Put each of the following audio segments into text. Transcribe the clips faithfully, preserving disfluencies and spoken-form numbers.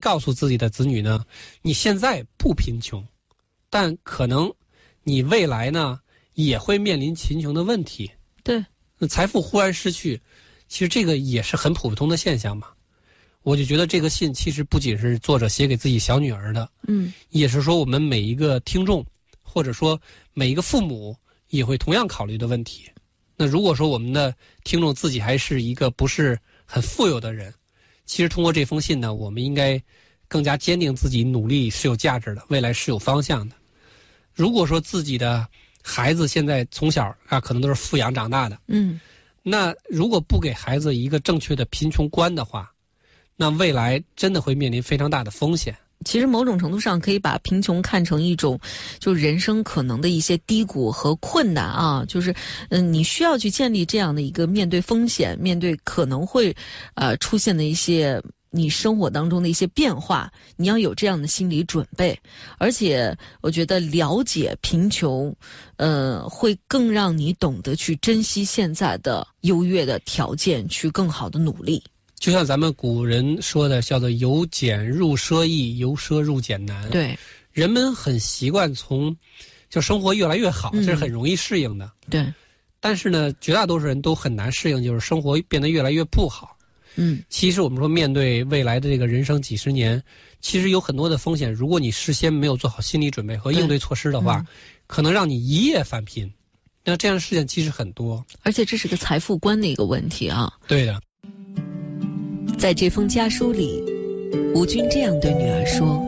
告诉自己的子女呢，你现在不贫穷，但可能你未来呢也会面临贫穷的问题。 对， 那财富忽然失去，其实这个也是很普通的现象嘛。我就觉得这个信其实不仅是作者写给自己小女儿的， 嗯， 也是说我们每一个听众或者说每一个父母也会同样考虑的问题。那如果说我们的听众自己还是一个不是很富有的人，其实通过这封信呢，我们应该更加坚定自己努力是有价值的，未来是有方向的。如果说自己的孩子现在从小啊可能都是富养长大的， 嗯， 那如果不给孩子一个正确的贫穷观的话，那未来真的会面临非常大的风险。 其实某种程度上可以把贫穷看成一种就人生可能的一些低谷和困难啊，就是嗯，你需要去建立这样的一个面对风险，面对可能会呃出现的一些你生活当中的一些变化，你要有这样的心理准备。而且我觉得了解贫穷呃会更让你懂得去珍惜现在的优越的条件，去更好的努力。 就像咱们古人说的，叫做由俭入奢易，由奢入俭难。 对， 人们很习惯从就生活越来越好， 嗯、 这是很容易适应的。 对， 但是呢，绝大多数人都很难适应，就是生活变得越来越不好。 嗯， 其实我们说面对未来的这个人生几十年，其实有很多的风险，如果你事先没有做好心理准备和应对措施的话，嗯、可能让你一夜翻篇。那这样的事情其实很多， 而且这是个财富观的一个问题啊。 对的。 在这封家书里，吴军这样对女儿说：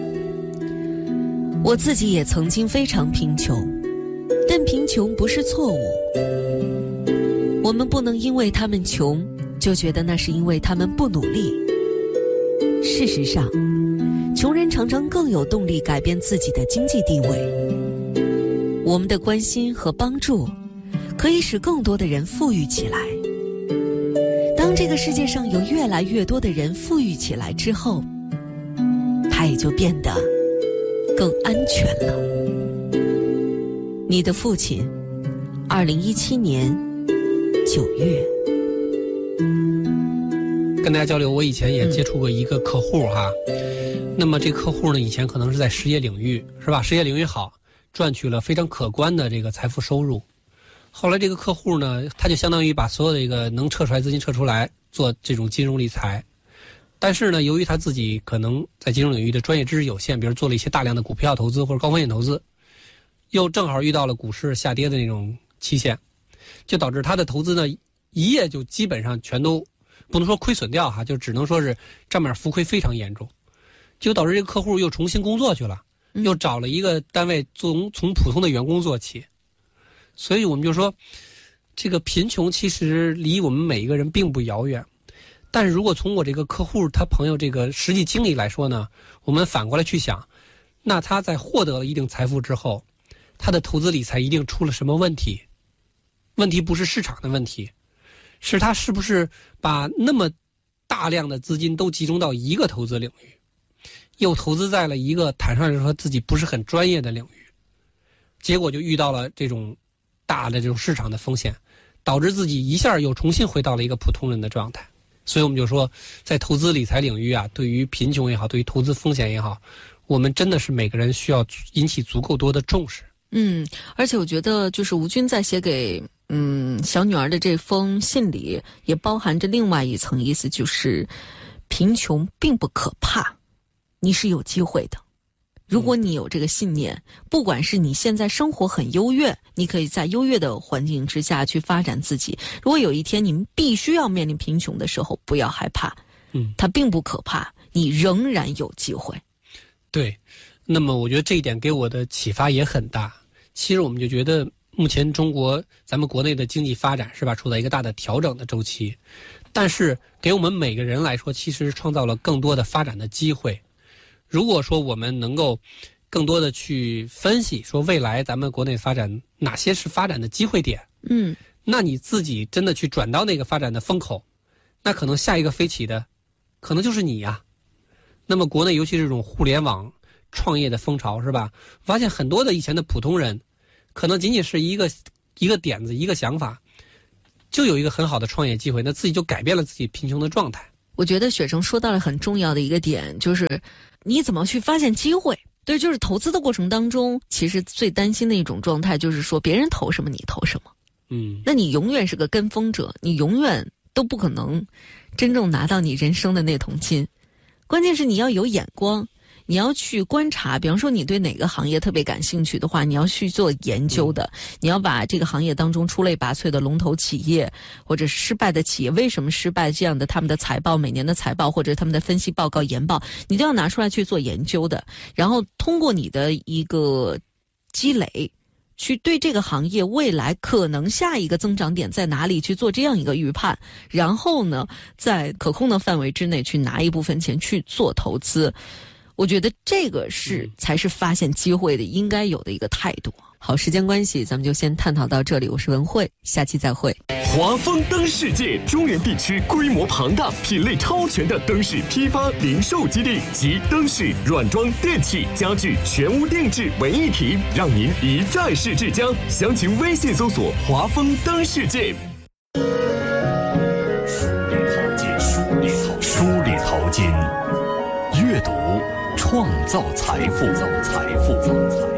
我自己也曾经非常贫穷，但贫穷不是错误。我们不能因为他们穷就觉得那是因为他们不努力。事实上，穷人常常更有动力改变自己的经济地位。我们的关心和帮助可以使更多的人富裕起来。当这个世界上有越来越多的人富裕起来之后，它也就变得更安全了。你的父亲，二零一七年九月。 跟大家交流，我以前也接触过一个客户哈，嗯、那么这个客户呢，以前可能是在实业领域是吧？实业领域好，赚取了非常可观的这个财富收入。后来这个客户呢，他就相当于把所有的这个能撤出来资金撤出来做这种金融理财，但是呢，由于他自己可能在金融领域的专业知识有限，比如做了一些大量的股票投资或者高风险投资，又正好遇到了股市下跌的那种期限，就导致他的投资呢一夜就基本上全都不能说亏损掉哈，就只能说是账面浮亏非常严重，就导致这个客户又重新工作去了，又找了一个单位从从普通的员工做起。所以我们就说，这个贫穷其实离我们每一个人并不遥远，但是如果从我这个客户他朋友这个实际经历来说呢，我们反过来去想，那他在获得了一定财富之后，他的投资理财一定出了什么问题？问题不是市场的问题，是他是不是把那么大量的资金都集中到一个投资领域，又投资在了一个坦率来说自己不是很专业的领域，结果就遇到了这种大的这种市场的风险，导致自己一下又重新回到了一个普通人的状态。所以我们就说，在投资理财领域啊，对于贫穷也好，对于投资风险也好，我们真的是每个人需要引起足够多的重视。 嗯，而且我觉得就是吴军在写给嗯小女儿的这封信里，也包含着另外一层意思，就是贫穷并不可怕，你是有机会的。如果你有这个信念，不管是你现在生活很优越，你可以在优越的环境之下去发展自己。如果有一天你们必须要面临贫穷的时候，不要害怕，嗯，它并不可怕，你仍然有机会。 对，那么我觉得这一点给我的启发也很大。其实我们就觉得目前中国咱们国内的经济发展是吧，处在一个大的调整的周期，但是给我们每个人来说，其实创造了更多的发展的机会。如果说我们能够更多的去分析说未来咱们国内发展哪些是发展的机会点， 嗯， 那你自己真的去转到那个发展的风口，那可能下一个飞起的可能就是你呀。那么国内尤其是这种互联网创业的风潮是吧，发现很多的以前的普通人可能仅仅是一个一个点子一个想法，就有一个很好的创业机会，那自己就改变了自己贫穷的状态。 我觉得雪成说到了很重要的一个点，就是你怎么去发现机会。对，就是投资的过程当中，其实最担心的一种状态就是说别人投什么你投什么。 嗯， 那你永远是个跟风者，你永远都不可能真正拿到你人生的那桶金。关键是你要有眼光，你要去观察，比方说你对哪个行业特别感兴趣的话，你要去做研究的，你要把这个行业当中出类拔萃的龙头企业或者失败的企业为什么失败这样的他们的财报，每年的财报或者他们的分析报告研报，你都要拿出来去做研究的，然后通过你的一个积累去对这个行业未来可能下一个增长点在哪里去做这样一个预判，然后呢在可控的范围之内去拿一部分钱去做投资。我觉得这个是才是发现机会的应该有的一个态度。好，时间关系咱们就先探讨到这里，我是文慧，下期再会。 华丰灯世界中原地区规模庞大、品类超全的灯饰批发零售基地及灯饰、软装、电器、家具全屋定制为一体，让您一站式至家。详情微信搜索华丰灯世界。 梳理淘金，梳理淘金，阅读创造财富，造财富。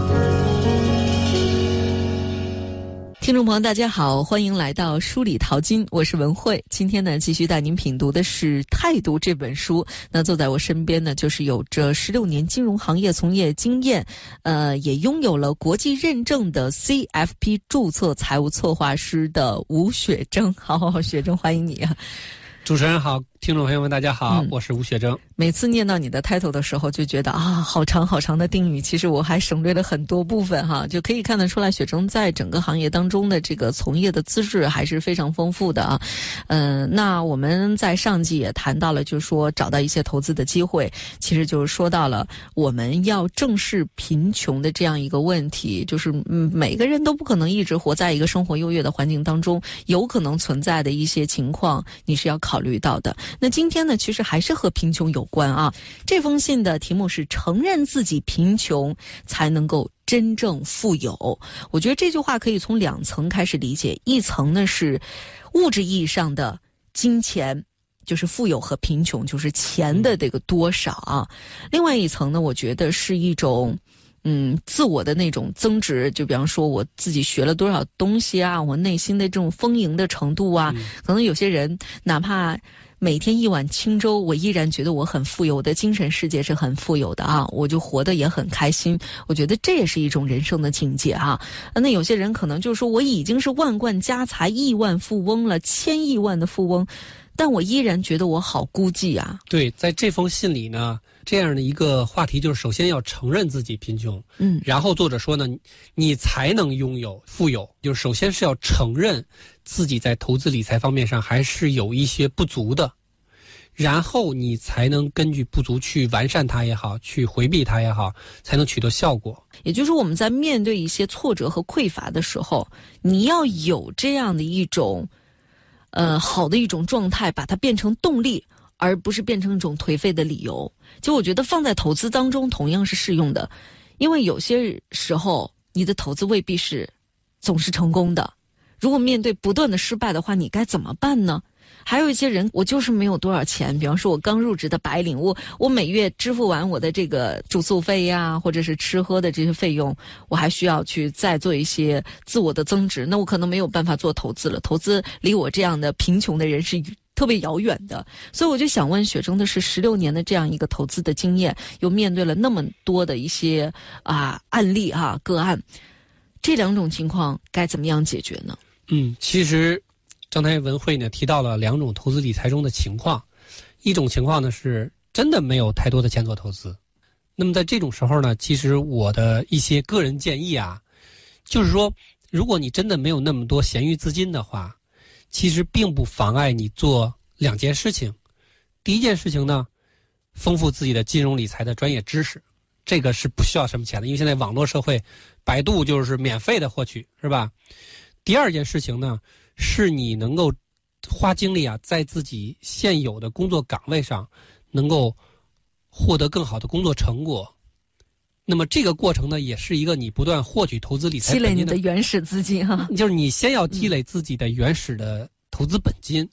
听众朋友大家好，欢迎来到书里淘金，我是文慧。今天呢继续带您品读的是《态度》这本书。那坐在我身边呢就是有着十六年金融行业从业经验，呃也拥有了国际认证的 C F P 注册财务策划师的吴雪征。好好好，雪征欢迎你啊。 主持人好，听众朋友们大家好、嗯、我是吴雪征。 每次念到你的 title 的时候就觉得啊，好长好长的定语，其实我还省略了很多部分哈，就可以看得出来雪征在整个行业当中的这个从业的资质还是非常丰富的啊。嗯、呃，那我们在上集也谈到了，就是说找到一些投资的机会，其实就是说到了我们要正视贫穷的这样一个问题，就是嗯，每个人都不可能一直活在一个生活优越的环境当中，有可能存在的一些情况你是要考虑到的。那今天呢其实还是和贫穷有关啊。这封信的题目是承认自己贫穷才能够真正富有。我觉得这句话可以从两层开始理解，一层呢是物质意义上的金钱，就是富有和贫穷就是钱的这个多少啊。另外一层呢我觉得是一种嗯，自我的那种增值，就比方说我自己学了多少东西啊，我内心的这种丰盈的程度啊、嗯、可能有些人哪怕每天一碗清粥，我依然觉得我很富有，我的精神世界是很富有的啊，我就活得也很开心。我觉得这也是一种人生的境界啊。那有些人可能就是说我已经是万贯家财亿万富翁了，千亿万的富翁，但我依然觉得我好孤寂啊。 对，在这封信里呢，这样的一个话题就是首先要承认自己贫穷， 嗯， 然后作者说呢，你才能拥有富有，就是首先是要承认自己在投资理财方面上还是有一些不足的，然后你才能根据不足去完善它也好，去回避它也好，才能取得效果。 也就是我们在面对一些挫折和匮乏的时候，你要有这样的一种呃好的一种状态，把它变成动力，而不是变成一种颓废的理由。就我觉得放在投资当中同样是适用的，因为有些时候你的投资未必是总是成功的，如果面对不断的失败的话，你该怎么办呢？还有一些人，我就是没有多少钱，比方说我刚入职的白领，我我每月支付完我的这个住宿费呀，或者是吃喝的这些费用，我还需要去再做一些自我的增值，那我可能没有办法做投资了，投资离我这样的贫穷的人是特别遥远的。所以我就想问雪征的是，十六年的这样一个投资的经验，又面对了那么多的一些啊案例哈、啊、个案，这两种情况该怎么样解决呢？ 嗯，其实刚才文慧呢提到了两种投资理财中的情况，一种情况呢是真的没有太多的钱做投资。那么在这种时候呢，其实我的一些个人建议啊，就是说如果你真的没有那么多闲余资金的话，其实并不妨碍你做两件事情。第一件事情呢，丰富自己的金融理财的专业知识，这个是不需要什么钱的，因为现在网络社会，百度就是免费的获取，是吧？第二件事情呢，是你能够花精力啊，在自己现有的工作岗位上能够获得更好的工作成果。那么这个过程呢，也是一个你不断获取投资理财积累你的原始资金哈， 就是你先要积累自己的原始的投资本金、嗯、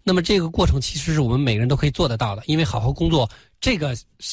那么这个过程其实是我们每个人都可以做得到的，因为好好工作这个